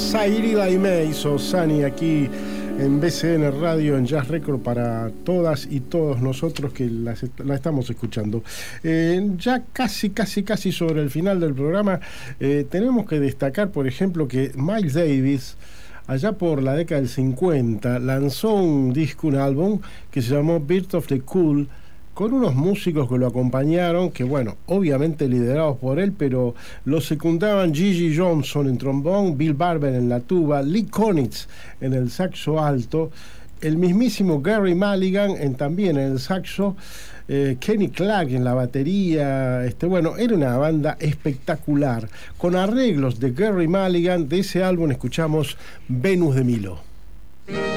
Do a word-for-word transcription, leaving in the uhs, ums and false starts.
Sairi Laime hizo Sani aquí en B C N Radio, en Jazz Record, para todas y todos nosotros que la, la estamos escuchando. Eh, ya casi, casi, casi sobre el final del programa, eh, tenemos que destacar, por ejemplo, que Miles Davis, allá por la década del cincuenta, lanzó un disco, un álbum que se llamó Birth of the Cool, con unos músicos que lo acompañaron, que bueno, obviamente liderados por él, pero lo secundaban Gigi Johnson en trombón, Bill Barber en la tuba, Lee Konitz en el saxo alto, el mismísimo Gary Mulligan en, también en el saxo, eh, Kenny Clarke en la batería. Este, bueno, era una banda espectacular, con arreglos de Gary Mulligan. De ese álbum escuchamos Venus de Milo.